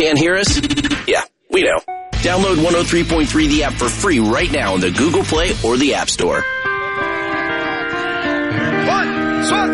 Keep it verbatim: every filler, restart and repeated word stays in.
Can't hear us? Yeah, we know. Download one oh three point three the app for free right now in the Google Play or the App Store. One, swing.